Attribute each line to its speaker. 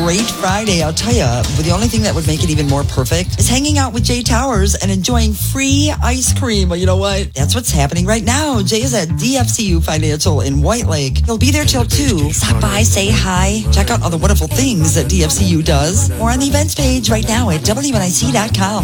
Speaker 1: great Friday, I'll tell you. But the only thing that would make it even more perfect is hanging out with Jay Towers and enjoying free ice cream. Well, you know what? That's what's happening right now. Jay is at DFCU Financial in White Lake. He'll be there till 2. Stop by, say hi, check out all the wonderful things that DFCU does. Or on the events page right now at WNIC.com.